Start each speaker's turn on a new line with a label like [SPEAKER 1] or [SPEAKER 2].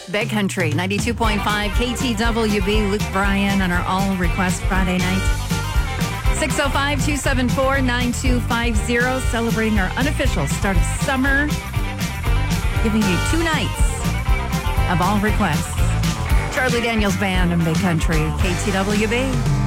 [SPEAKER 1] Big Country, 92.5 KTWB. Luke Bryan on our All Request Friday night. 605-274-9250. Celebrating our unofficial start of summer. Giving you 2 nights of All Requests. Charlie Daniels Band and Big Country, KTWB.